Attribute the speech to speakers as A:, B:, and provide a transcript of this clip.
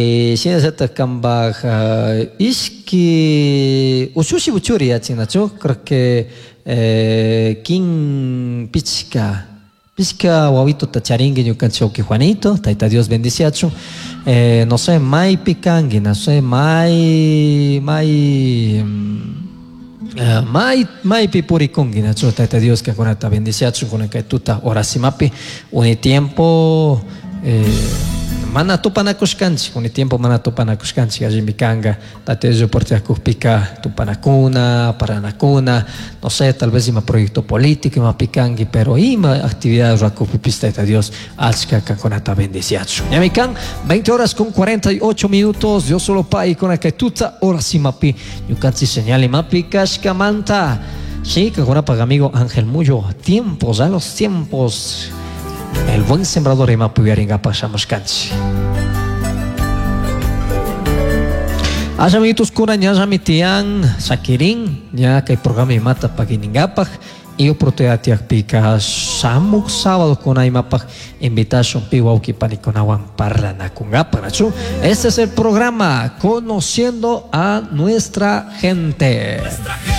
A: Sinasata kambag iski usushi buchuri achinacho, creo que king pizca wawito tacharingue ñukanchik Juanito, Taita Dios bendiciacho. No sé, mai picangue, no sé, mai pipurikungi, nacho, Taita Dios que con esta bendiciacho, con el que tuta orasimapi, un tiempo mana tupanakushkanchik, un tiempo mana tupanakushkanchik, allí mi canga, tatejo por te pica tupanacuna, paranacuna, no sé, tal vez ima proyecto político, ima picangi, pero ima actividades rakupipista de Dios, achka con esta bendiciacho. Ya mi can, 20 horas con 48 minutos, yo solo pai con que tuta horas imapi, yukansi señal imapi kashkamanta. Sí, que con amigo Ángel Mullo, tiempos, a los tiempos. El buen sembrador y mapu yaringa pasamos canchi. Ajamitos kuran ya jamitian sakirin ya que programa y mata paginingapag y oportunidad pica samuk sábado con aimapag invitación piwauki panikonawan parlana kungapa nachu. Este es el programa Conociendo a Nuestra Gente.